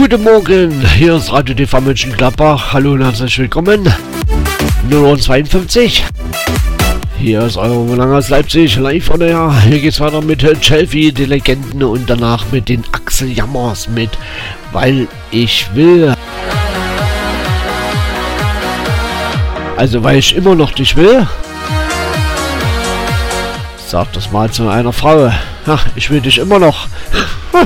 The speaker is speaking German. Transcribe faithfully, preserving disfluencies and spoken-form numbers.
Guten Morgen, hier ist Radio T V Mönchengladbach. Hallo und herzlich willkommen. null Uhr zweiundfünfzig. Hier ist euer Wohlang aus Leipzig, live von der. Hier geht's weiter mit Chelsea, die Legenden, und danach mit den Axel Jammers mit Weil ich will. Also, weil ich immer noch dich will. Sag das mal zu einer Frau. Ach, ich will dich immer noch.